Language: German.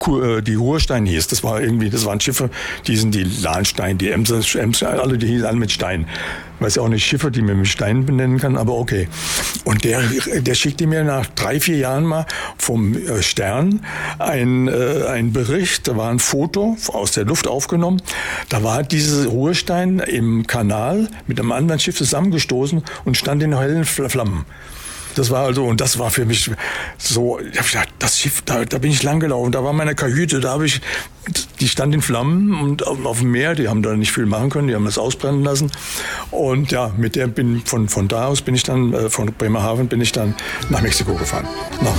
die Ruhrstein hieß. Das waren Schiffe, die sind die Lahnstein, die Emser, alle, die hießen alle mit Stein. Ich weiß ja auch nicht Schiffe, die man mit Stein benennen kann, aber okay. Und der schickte mir nach 3-4 Jahren mal vom Stern ein Bericht, da war ein Foto aus der Luft aufgenommen. Da war diese Ruhrstein im Kanal mit einem anderen Schiff zusammengestoßen und stand in hellen Flammen. Das war für mich so, ich hab gedacht, das Schiff, da bin ich lang gelaufen, da war meine Kajüte, die stand in Flammen und auf dem Meer, die haben da nicht viel machen können, die haben das ausbrennen lassen. Und ja, von da aus bin ich dann, von Bremerhaven bin ich dann nach Mexiko gefahren, nach